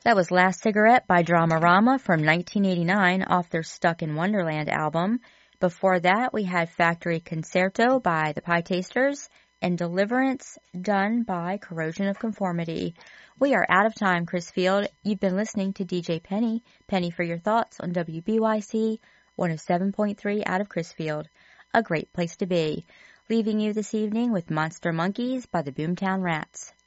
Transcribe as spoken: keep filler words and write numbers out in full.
That was Last Cigarette by Dramarama from nineteen eighty-nine off their Stuck in Wonderland album. Before that, we had Factory Concerto by the Pie Tasters and Deliverance done by Corrosion of Conformity. We are out of time, Chris Field. You've been listening to D J Penny. Penny for your thoughts on W B Y C one oh seven point three out of Chrisfield. A great place to be. Leaving you this evening with Monster Monkeys by the Boomtown Rats.